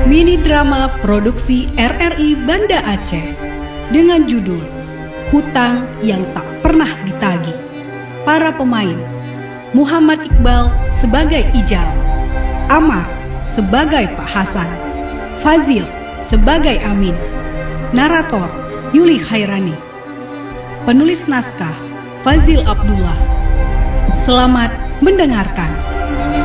Mini drama produksi RRI Banda Aceh dengan judul Hutang yang Tak Pernah Ditagih. Para pemain: Muhammad Iqbal sebagai Ijal, Amar sebagai Pak Hasan, Fazil sebagai Amin. Narator Yuli Khairani. Penulis naskah Fazil Abdullah. Selamat mendengarkan.